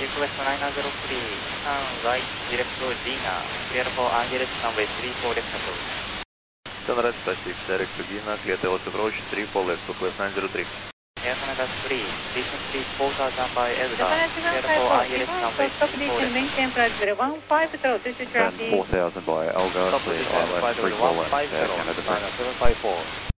Request 903, turn right, direct to Gina, clear for Angeles runway 34 left approach. Turn right, taxi, direct to Gina, clear to approach 34 left, request 903. Air free, recently 4000 by Edgar, clear for Angeles runway 34 left. Maintain flight 015, this is traffic. 4000 by Algar, clear ILS 34 left, Canada. 754.